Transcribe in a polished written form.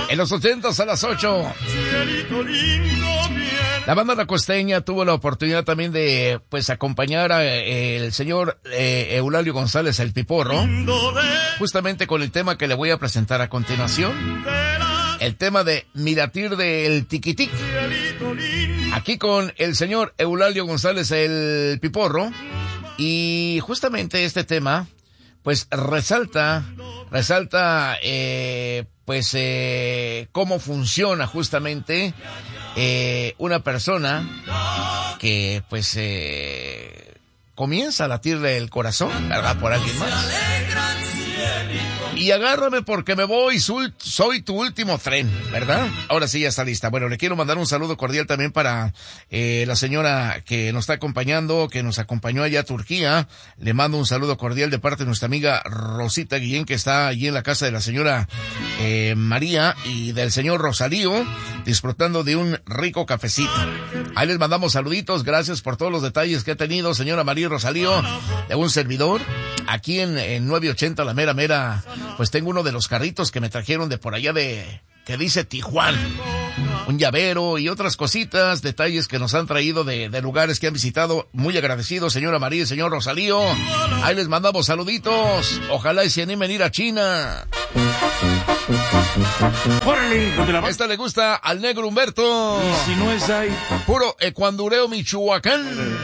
En los 80s a las 8. La banda La Costeña tuvo la oportunidad también de, pues, acompañar a el señor Eulalio González, el Piporro, justamente con el tema que le voy a presentar a continuación. El tema de Mi latir del tiquitic. Aquí con el señor Eulalio González, el Piporro. Y justamente este tema, pues, resalta, cómo funciona justamente una persona que, pues, comienza a latirle el corazón, ¿verdad? Por alguien más. Y agárrame porque me voy, soy tu último tren, ¿verdad? Ahora sí ya está lista. Bueno, le quiero mandar un saludo cordial también para la señora que nos está acompañando, que nos acompañó allá a Turquía. Le mando un saludo cordial de parte de nuestra amiga Rosita Guillén, que está allí en la casa de la señora María y del señor Rosalío, disfrutando de un rico cafecito. Ahí les mandamos saluditos, gracias por todos los detalles que ha tenido señora María y Rosalío, de un servidor. Aquí en 980, la mera, pues tengo uno de los carritos que me trajeron de por allá que dice Tijuana. Un llavero y otras cositas, detalles que nos han traído de lugares que han visitado. Muy agradecidos, señora María y señor Rosalío. Ahí les mandamos saluditos. Ojalá y se animen a ir a China. Esta le gusta al negro Humberto. Y si no es ahí, puro Ecuandureo, Michoacán.